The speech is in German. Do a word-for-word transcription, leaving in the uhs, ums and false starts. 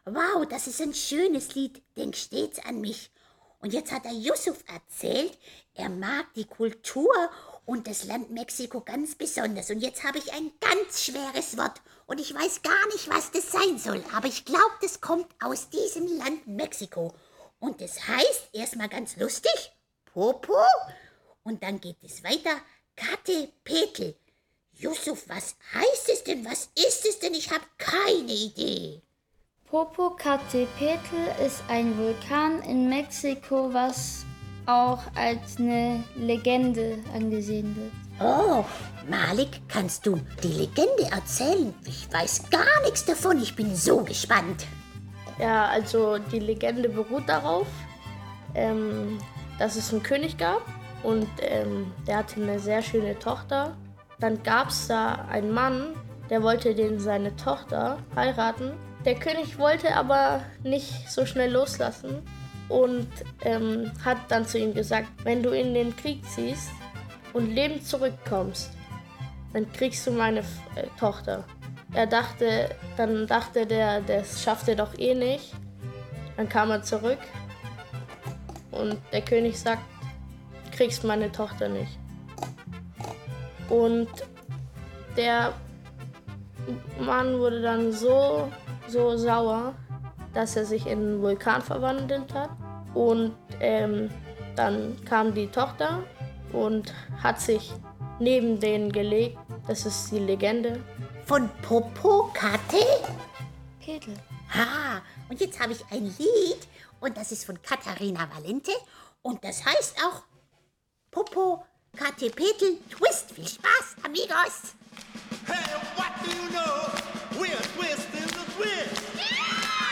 Wow, das ist ein schönes Lied. Denk stets an mich. Und jetzt hat der Yusuf erzählt, er mag die Kultur und das Land Mexiko ganz besonders. Und jetzt habe ich ein ganz schweres Wort. Und ich weiß gar nicht, was das sein soll. Aber ich glaube, das kommt aus diesem Land Mexiko. Und das heißt erstmal ganz lustig, Popo. Und dann geht es weiter, Katepetel. Yusuf, was heißt es denn? Was ist es denn? Ich habe keine Idee. Popocatépetl ist ein Vulkan in Mexiko, was auch als eine Legende angesehen wird. Oh, Malik, kannst du die Legende erzählen? Ich weiß gar nichts davon. Ich bin so gespannt. Ja, also die Legende beruht darauf, ähm, dass es einen König gab und ähm, der hatte eine sehr schöne Tochter. Dann gab es da einen Mann, der wollte den seine Tochter heiraten. Der König wollte aber nicht so schnell loslassen und ähm, hat dann zu ihm gesagt, wenn du in den Krieg ziehst und lebend zurückkommst, dann kriegst du meine äh, Tochter. Er dachte, dann dachte der, das schafft er doch eh nicht. Dann kam er zurück und der König sagt, du kriegst meine Tochter nicht. Und der Mann wurde dann so, so sauer, dass er sich in einen Vulkan verwandelt hat. Und ähm, dann kam die Tochter und hat sich neben denen gelegt. Das ist die Legende. Von Popocate? Petl. Ha, und jetzt habe ich ein Lied und das ist von Katharina Valente und das heißt auch Popocatépetl Twist. Viel Spaß, amigos! Hey, what do you know? We're twisted.